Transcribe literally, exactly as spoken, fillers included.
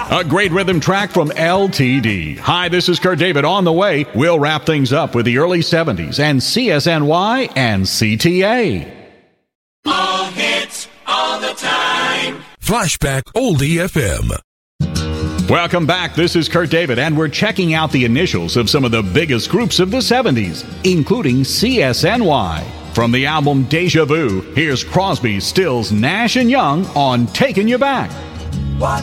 A great rhythm track from L T D. Hi, this is Kurt David. On the way, we'll wrap things up with the early seventies and C S N Y and C T A. All hits, all the time. Flashback Oldie F M. Welcome back. This is Kurt David, and we're checking out the initials of some of the biggest groups of the seventies, including C S N Y. From the album Deja Vu, here's Crosby, Stills, Nash and Young on Taking You Back.